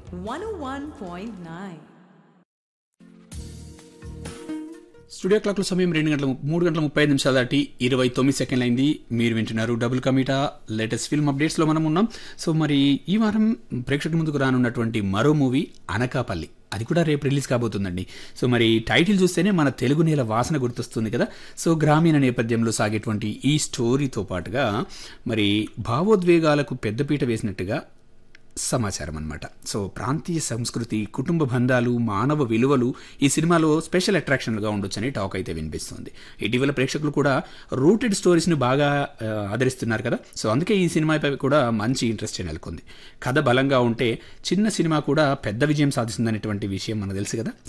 101.9. Studio క్లాక్లో సమయం 3:35 దాటి 29 సెకండ్లు అయింది. మీరు వింటున్నారు డబుల్ కమిటా లేటెస్ట్ ఫిల్మ్ అప్డేట్స్లో మనం ఉన్నాం. సో మరి ఈ వారం ప్రేక్షకుల ముందుకు రానున్నటువంటి మరో మూవీ అనకాపల్లి, అది కూడా రేపు రిలీజ్ కాబోతుందండి. సో మరి టైటిల్ చూస్తేనే మన తెలుగు నేల వాసన గుర్తొస్తుంది కదా. సో గ్రామీణ నేపథ్యంలో సాగేటువంటి ఈ స్టోరీతో పాటుగా మరి భావోద్వేగాలకు పెద్దపీట వేసినట్టుగా సమాచారం అనమాట. సో ప్రాంతీయ సంస్కృతి, కుటుంబ బంధాలు, మానవ విలువలు ఈ సినిమాలో స్పెషల్ అట్రాక్షన్లుగా ఉండొచ్చని టాక్ అయితే వినిపిస్తుంది. ఇటీవల ప్రేక్షకులు కూడా రూటెడ్ స్టోరీస్ని బాగా ఆదరిస్తున్నారు కదా. సో అందుకే ఈ సినిమాపై కూడా మంచి ఇంట్రెస్ట్ నెలకొంది. కథ బలంగా ఉంటే చిన్న సినిమా కూడా పెద్ద విజయం సాధిస్తుందనేటువంటి విషయం మనకు తెలుసు కదా.